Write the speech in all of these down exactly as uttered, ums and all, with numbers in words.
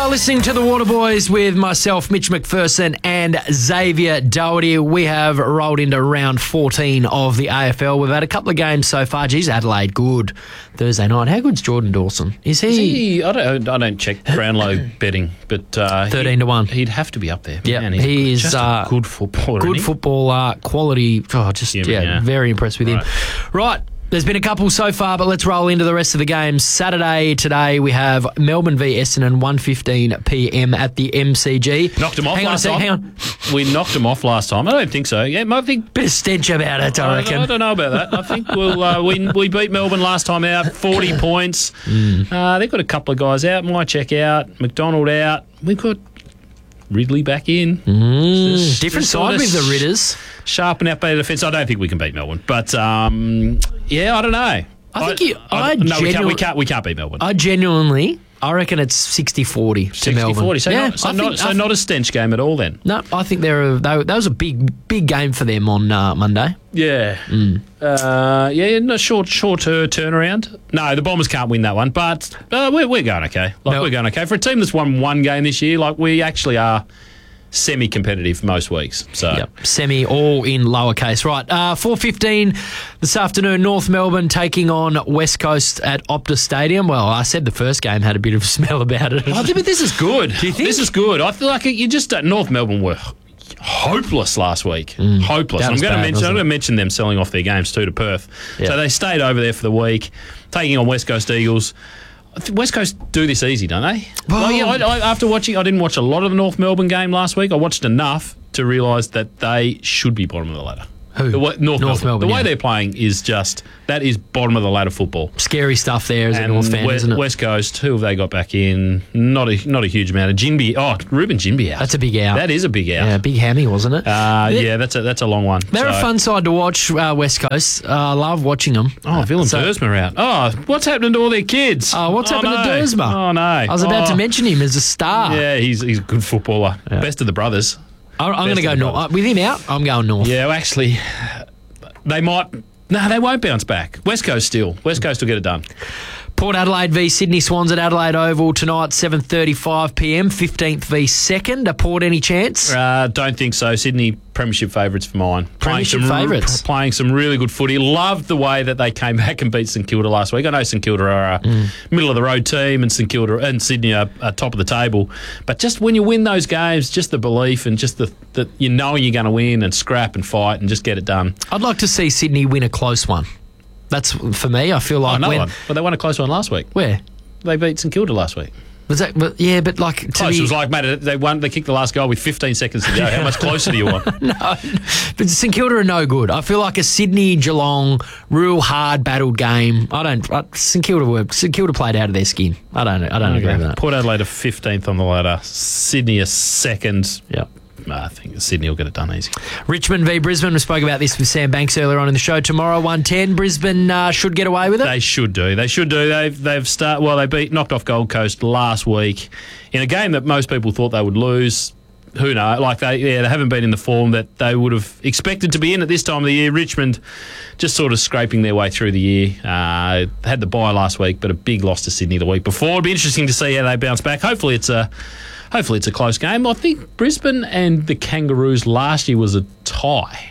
are listening to the Waterboys with myself, Mitch McPherson, and Xavier Doherty. We have rolled into round fourteen of the A F L. We've had a couple of games so far. Geez, Adelaide, good. Thursday night. How good's Jordan Dawson? Is he? Is he I don't. I don't check Brownlow betting, but uh, thirteen to one. He'd have to be up there. Yeah, he's he is just uh, a good footballer. Good isn't he? footballer, quality. Oh, just yeah, Yeah, yeah, yeah. very impressed with Right. him. Right. There's been a couple so far, but let's roll into the rest of the games. Saturday today we have Melbourne v Essendon, one fifteen p m at the M C G. Knocked him off hang last on a sec, time. Hang on. We knocked him off last time. I don't think so. Yeah, I think. Bit of stench about it, I I, reckon. I don't know about that. I think we'll uh, we we beat Melbourne last time out, forty points. Mm. Uh, they've got a couple of guys out. My check out. McDonald out. We've got Ridley back in. Mm. Just- Different just sort side of with the sh- Ritters. Sharpen up their defence. I don't think we can beat Melbourne, but um, yeah, I don't know. I think you- I no, we can't. genu- We can't. We can't beat Melbourne. I genuinely, I reckon it's sixty forty to sixty Melbourne. forty. So, yeah, not, so, I not, think- so I not a stench game at all then. No, I think they're a, they, that was a big, big game for them on uh, Monday. Yeah. Mm. Uh, yeah, no, short, shorter turnaround. No, the Bombers can't win that one, but uh, we're, we're going okay. Like, No. we're going okay. For a team that's won one game this year, like we actually are semi-competitive most weeks. So Yep, semi all in lowercase. Right, uh, four fifteen this afternoon, North Melbourne taking on West Coast at Optus Stadium. Well, I said the first game had a bit of a smell about it. Oh, but this is good. Do you think? This is good. I feel like you just uh, North Melbourne were hopeless last week. Hopeless. That I'm was going to bad, mention. wasn't I'm it? going to mention them selling off their games too to Perth. Yeah. So they stayed over there for the week, taking on West Coast Eagles. I think West Coast do this easy, don't they? Well- Like, yeah, I, I, after watching, I didn't watch a lot of the North Melbourne game last week. I watched enough to realise that they should be bottom of the ladder. Who? The way, North, North Melbourne. Melbourne, The way yeah. they're playing is just that is bottom of the ladder football. Scary stuff there as a And North fan, West, isn't it? West Coast, who have they got back in? Not a not a huge amount of Jinby. Oh, Ruben Jinby out. That's a big out. That is a big out. Yeah, big hammy, wasn't it? Uh, They're- yeah, that's a that's a long one. They're a So- fun side to watch, uh, West Coast. Uh, I love watching them. Oh, Willem So- Dersma out. Oh, what's happening to all their kids? Oh, what's happened no. to Dersma? Oh no, I was about Oh, to mention him as a star. Yeah, he's he's a good footballer. Yeah. Best of the brothers. I, I'm going to Best go of the north. brothers. Uh, with him out, I'm going north. Yeah, well, actually, they might. No, they won't bounce back. West Coast still. West Coast will get it done. Port Adelaide v Sydney Swans at Adelaide Oval tonight, seven thirty-five p m, fifteenth v second. Are Port any chance? Uh, don't think so. Sydney premiership favourites for mine. Playing Premiership some, favourites? p- Playing some really good footy. Loved the way that they came back and beat St Kilda last week. I know St Kilda are a Mm. middle of the road team, and St Kilda and Sydney are, are top of the table. But just when you win those games, just the belief and just the that you know you're going to win and scrap and fight and just get it done. I'd like to see Sydney win a close one. That's for me. I feel Oh, like another when, one. But they won a close one last week. where They beat St Kilda last week. was that? But yeah, but like to Close. the, It was like, mate, they won. They kicked the last goal with fifteen seconds to go. How much closer do you want? no, but St Kilda are no good. I feel like a Sydney Geelong real hard battled game. I don't. I, St Kilda were St Kilda played out of their skin. I don't. I don't agree with that. Port Adelaide are fifteenth on the ladder. Sydney are second. Yeah. I think Sydney will get it done easy. Richmond v Brisbane. We spoke about this with Sam Banks earlier on in the show. Tomorrow, one ten. Brisbane uh, should get away with it. They should do. They should do. They've they've start well. They beat knocked off Gold Coast last week in a game that most people thought they would lose. Who knows? Like they yeah they haven't been in the form that they would have expected to be in at this time of the year. Richmond just sort of scraping their way through the year. Uh, had the bye last week, but a big loss to Sydney the week before. It'll be interesting to see how they bounce back. Hopefully it's a hopefully it's a close game. I think Brisbane and the Kangaroos last year was a tie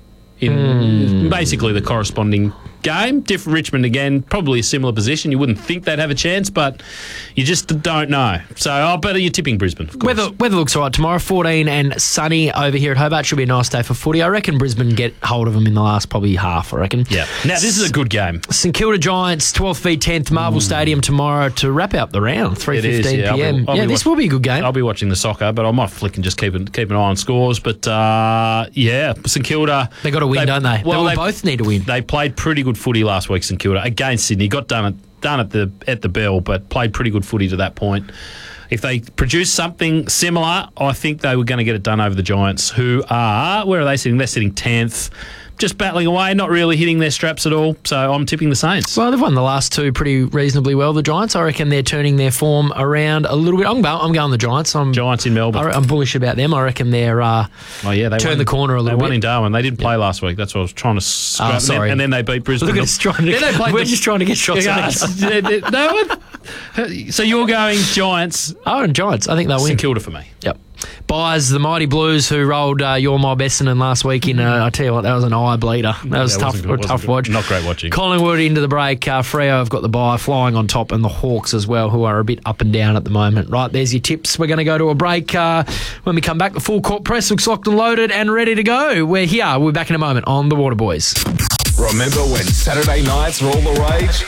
in basically the corresponding game. Different Richmond again, probably a similar position. You wouldn't think they'd have a chance, but you just don't know. So I bet you're tipping Brisbane, of course. Weather, weather looks all right tomorrow. fourteen and sunny over here at Hobart. Should be a nice day for footy. I reckon Brisbane get hold of them in the last probably half, I reckon. Yeah. Now, this is a good game. St Kilda Giants, twelfth v tenth, Marvel Stadium tomorrow to wrap up the round, three It is, fifteen yeah. I'll p be- m. I'll Yeah, be this watch- will be a good game. I'll be watching the soccer, but I might flick and just keep an, keep an eye on scores. But, uh, yeah, St Kilda... They got to win, don't they? Well, they will they both need to win. They played pretty good footy last week, St Kilda, against Sydney. Got done at, done at the at the bell, but played pretty good footy to that point. If they produce something similar, I think they were going to get it done over the Giants, who are... Where are they sitting? They're sitting tenth. just battling away, not really hitting their straps at all. So I'm tipping the Saints. Well, they've won the last two pretty reasonably well, the Giants. I reckon they're turning their form around a little bit. I'm going, I'm going the Giants. I'm, Giants in Melbourne. I'm bullish about them. I reckon they're uh, oh, yeah, they turned won, the corner a little they bit. They won in Darwin. They didn't play yeah. last week. That's what I was trying to scrap. Oh, sorry. And then, and then they beat Brisbane. Look at us trying to then they We're the, just trying to get shots yeah, on each other. No one. So you're going Giants. Oh, and Giants. I think they'll win. St Kilda for me. Yep. Buys the Mighty Blues who rolled uh, your mob Essendon last week in, uh, I tell you what, that was an eye bleeder. That was yeah, tough, good, tough watch. Not great watching. Collingwood into the break. Uh, Freo have got the bye, flying on top, and the Hawks as well, who are a bit up and down at the moment. Right, there's your tips. We're going to go to a break. Uh, when we come back, the full court press looks locked and loaded and ready to go. We're here. We're back in a moment on The Water Boys. Remember when Saturday nights were all the rage?